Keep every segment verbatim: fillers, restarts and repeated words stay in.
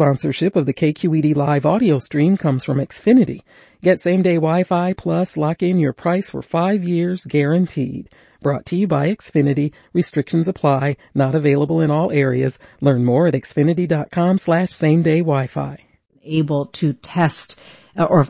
Sponsorship of the K Q E D live audio stream comes from Xfinity. Get same-day Wi-Fi plus lock in your price for five years guaranteed. Brought to you by Xfinity. Restrictions apply. Not available in all areas. Learn more at xfinity.com slash same-day Wi-Fi. Able to test uh, or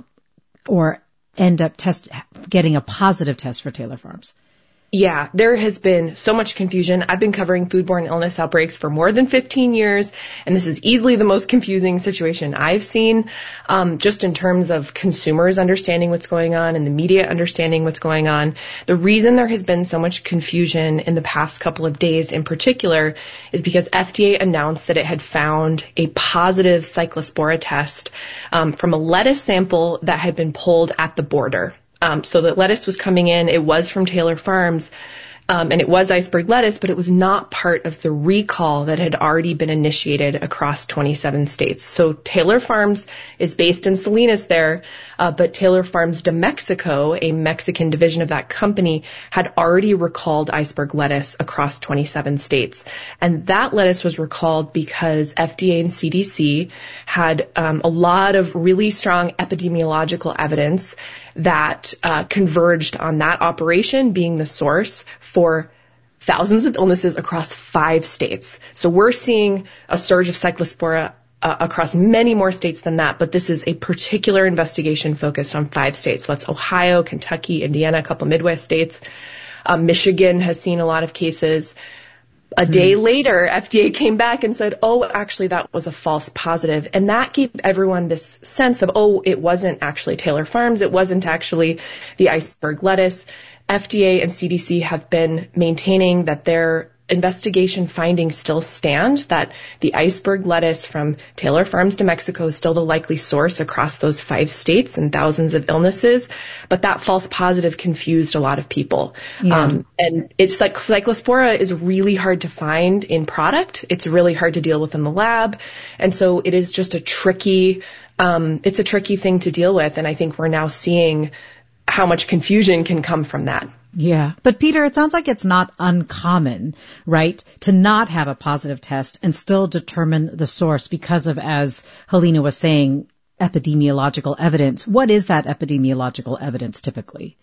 or end up test getting a positive test for Taylor Farms. Yeah, there has been so much confusion. I've been covering foodborne illness outbreaks for more than fifteen years, and this is easily the most confusing situation I've seen, um, just in terms of consumers understanding what's going on and the media understanding what's going on. The reason there has been so much confusion in the past couple of days in particular is because F D A announced that it had found a positive cyclospora test um, from a lettuce sample that had been pulled at the border. Um, so the lettuce was coming in, it was from Taylor Farms, um, and it was iceberg lettuce, but it was not part of the recall that had already been initiated across twenty-seven states. So Taylor Farms is based in Salinas there, uh, but Taylor Farms de Mexico, a Mexican division of that company, had already recalled iceberg lettuce across twenty-seven states. And that lettuce was recalled because F D A and C D C had um, a lot of really strong epidemiological evidence that uh, converged on that operation being the source for thousands of illnesses across five states. So we're seeing a surge of cyclospora uh, across many more states than that, but this is a particular investigation focused on five states. So that's Ohio, Kentucky, Indiana, a couple Midwest states. Uh, Michigan has seen a lot of cases. A day mm. later, F D A came back and said, oh, actually, that was a false positive. And that gave everyone this sense of, oh, it wasn't actually Taylor Farms. It wasn't actually the iceberg lettuce. F D A and C D C have been maintaining that their investigation findings still stand, that the iceberg lettuce from Taylor Farms de Mexico is still the likely source across those five states and thousands of illnesses. But that false positive confused a lot of people. Yeah. Um, and it's like cyclospora is really hard to find in product. It's really hard to deal with in the lab. And so it is just a tricky, um, it's a tricky thing to deal with. And I think we're now seeing how much confusion can come from that. Yeah. But Peter, it sounds like it's not uncommon, right, to not have a positive test and still determine the source because of, as Helena was saying, epidemiological evidence. What is that epidemiological evidence typically?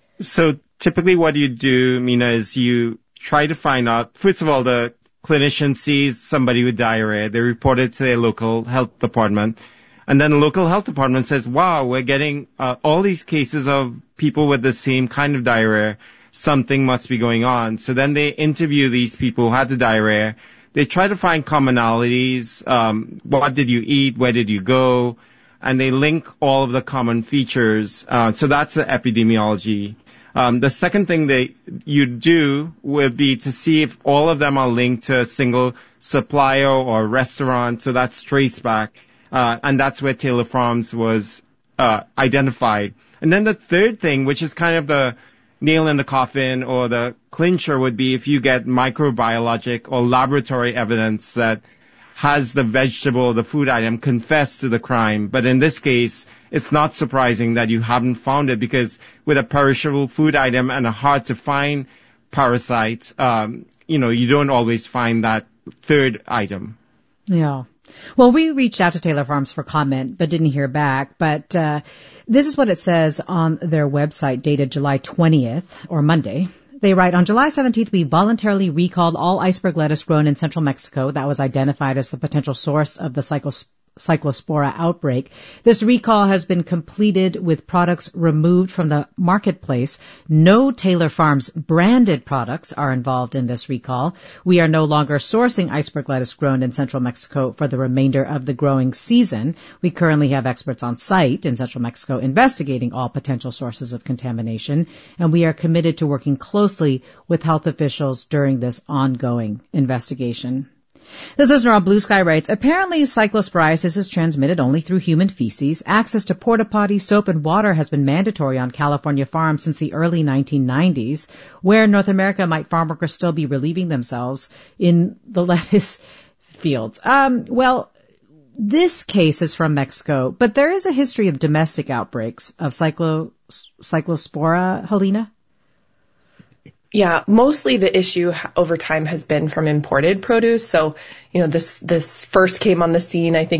So typically what you do, Mina, is you try to find out, first of all, the clinician sees somebody with diarrhea. They report it to their local health department. And then the local health department says, wow, we're getting uh, all these cases of people with the same kind of diarrhea. Something must be going on. So then they interview these people who had the diarrhea. They try to find commonalities. Um, what did you eat? Where did you go? And they link all of the common features. Uh, so that's the epidemiology. Um, the second thing that you do would be to see if all of them are linked to a single supplier or restaurant. So that's traceback. Uh, and that's where Taylor Farms was uh, identified. And then the third thing, which is kind of the nail in the coffin or the clincher, would be if you get microbiologic or laboratory evidence that has the vegetable, the food item confess to the crime. But in this case, it's not surprising that you haven't found it, because with a perishable food item and a hard to find parasite, um, you know, you don't always find that third item. Yeah. Well, we reached out to Taylor Farms for comment, but didn't hear back. But uh this is what it says on their website, dated July twentieth, or Monday. They write, on July seventeenth, we voluntarily recalled all iceberg lettuce grown in central Mexico that was identified as the potential source of the cyclos- cyclospora outbreak. This recall has been completed with products removed from the marketplace. No Taylor Farms branded products are involved in this recall. We are no longer sourcing iceberg lettuce grown in central Mexico for the remainder of the growing season. We currently have experts on site in central Mexico investigating all potential sources of contamination, and we are committed to working closely with health officials during this ongoing investigation. This listener on Blue Sky writes, apparently cyclosporiasis is transmitted only through human feces. Access to porta potty, soap, and water has been mandatory on California farms since the early nineteen nineties. Where in North America might farm workers still be relieving themselves in the lettuce fields? Um, well, this case is from Mexico, but there is a history of domestic outbreaks of cyclo, cyclospora, Helena? Yeah, mostly the issue over time has been from imported produce. So, you know, this, this first came on the scene, I think,